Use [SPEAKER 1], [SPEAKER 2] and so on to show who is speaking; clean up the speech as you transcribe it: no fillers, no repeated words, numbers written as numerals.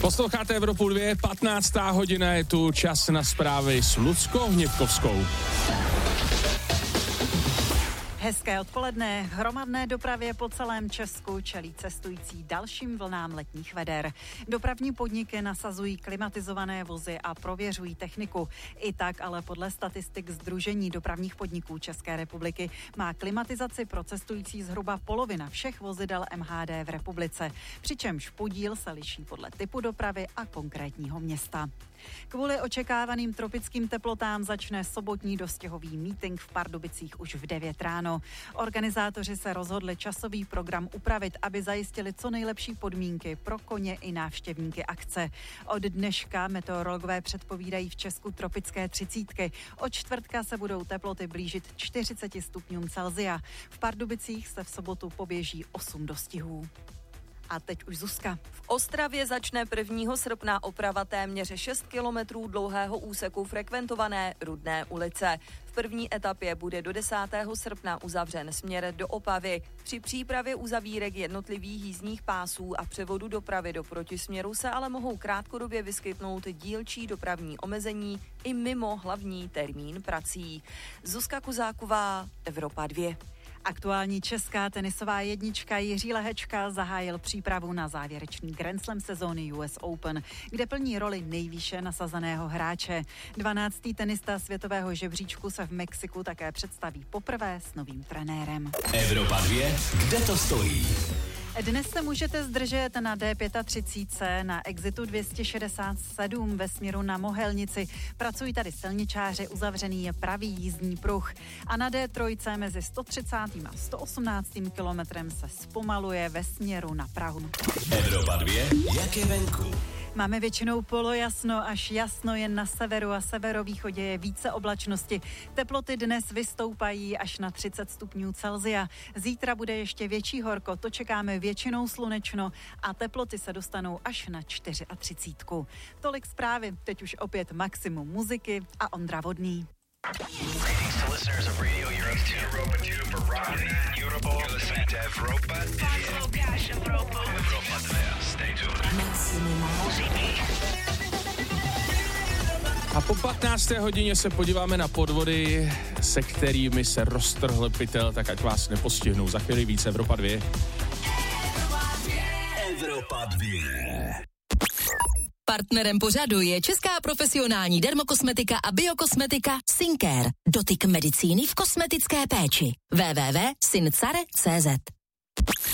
[SPEAKER 1] Posloucháte Evropu 2, 15. hodina, je tu čas na zprávy s Luckou Hněvkovskou.
[SPEAKER 2] Hezké odpoledne. Hromadné dopravě po celém Česku čelí cestující dalším vlnám letních veder. Dopravní podniky nasazují klimatizované vozy a prověřují techniku. I tak ale podle statistik Sdružení dopravních podniků České republiky má klimatizaci pro cestující zhruba polovina všech vozidel MHD v republice. Přičemž podíl se liší podle typu dopravy a konkrétního města. Kvůli očekávaným tropickým teplotám začne sobotní dostihový mítink v Pardubicích už v 9 ráno. Organizátoři se rozhodli časový program upravit, aby zajistili co nejlepší podmínky pro koně i návštěvníky akce. Od dneška meteorologové předpovídají v Česku tropické 30. Od čtvrtka se budou teploty blížit 40 stupňům Celsia. V Pardubicích se v sobotu poběží 8 dostihů. A teď už Zuzka.
[SPEAKER 3] V Ostravě začne 1. srpna oprava téměř 6 kilometrů dlouhého úseku frekventované Rudné ulice. V první etapě bude do 10. srpna uzavřen směr do Opavy. Při přípravě uzavírek jednotlivých jízdních pásů a převodu dopravy do protisměru se ale mohou krátkodobě vyskytnout dílčí dopravní omezení i mimo hlavní termín prací. Zuzka Kuzáková, Evropa 2.
[SPEAKER 2] Aktuální česká tenisová jednička Jiří Lehečka zahájil přípravu na závěrečný Grand Slam sezóny US Open, kde plní roli nejvýše nasazeného hráče. 12. tenista světového žebříčku se v Mexiku také představí poprvé s novým trenérem.
[SPEAKER 4] Evropa 2, kde to stojí?
[SPEAKER 2] Dnes se můžete zdržet na D35 na exitu 267 ve směru na Mohelnici. Pracují tady silničáři, uzavřený je pravý jízdní pruh. A na D3 mezi 130. a 118. kilometrem se zpomaluje ve směru na Prahu.
[SPEAKER 4] Evropa 2, jak je venku?
[SPEAKER 2] Máme většinou polojasno až jasno, jen na severu a severovýchodě je více oblačnosti. Teploty dnes vystoupají až na 30 stupňů Celsia. Zítra bude ještě větší horko, to čekáme většinou slunečno a teploty se dostanou až na 34. Tolik zprávy, teď už opět maximum muziky a Ondra Vodný.
[SPEAKER 1] A po 15. hodině se podíváme na podvody, se kterými se roztrhl pytel, tak ať vás nepostihnou. Za chvíli víc Evropa 2.
[SPEAKER 4] Evropa 2.
[SPEAKER 5] Partnerem pořadu je česká profesionální dermokosmetika a biokosmetika Syncare. Dotyk medicíny v kosmetické péči. www.syncare.cz